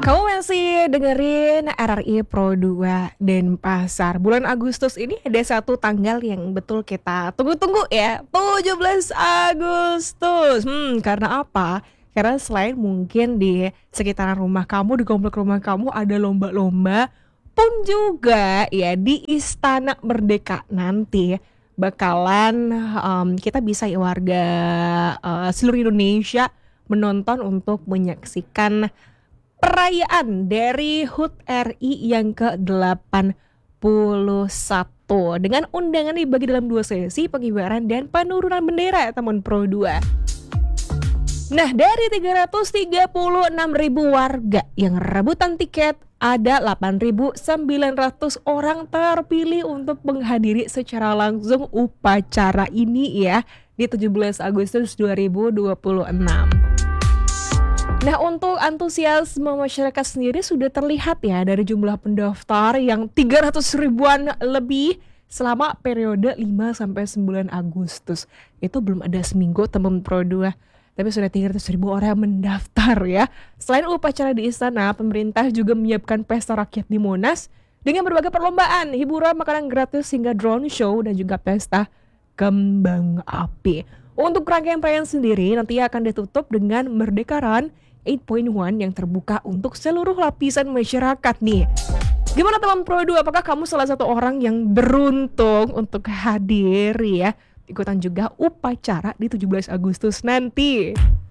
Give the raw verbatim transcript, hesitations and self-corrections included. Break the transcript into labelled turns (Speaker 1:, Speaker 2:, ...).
Speaker 1: Kamu masih dengerin R R I Pro dua Denpasar. Bulan Agustus ini ada satu tanggal yang betul kita tunggu-tunggu ya, tujuh belas Agustus. Hmm, karena apa? Karena selain mungkin di sekitaran rumah kamu, di komplek rumah kamu ada lomba-lomba, pun juga ya di Istana Merdeka nanti bakalan em, kita bisa ya warga eh, seluruh Indonesia menonton untuk menyaksikan perayaan dari H U T R I yang ke delapan puluh satu dengan undangan dibagi dalam dua sesi pengibaran dan penurunan bendera teman Pro dua. Nah, dari tiga ratus tiga puluh enam ribu warga yang rebutan tiket, ada delapan ribu sembilan ratus orang terpilih untuk menghadiri secara langsung upacara ini ya di tujuh belas Agustus dua ribu dua puluh enam. Nah, untuk antusiasme masyarakat sendiri sudah terlihat ya dari jumlah pendaftar yang tiga ratus ribuan lebih selama periode lima sampai sembilan Agustus. Itu belum ada seminggu teman Pro dua, tapi sudah tiga ratus ribu orang yang mendaftar ya. Selain upacara di istana, pemerintah juga menyiapkan pesta rakyat di Monas dengan berbagai perlombaan, hiburan, makanan gratis hingga drone show dan juga pesta kembang api. Untuk rangkaian perayaan sendiri nanti akan ditutup dengan Merdeka Run delapan titik satu yang terbuka untuk seluruh lapisan masyarakat nih. Gimana teman Pro dua? Apakah kamu salah satu orang yang beruntung untuk hadir ya ikutan juga upacara di tujuh belas Agustus nanti?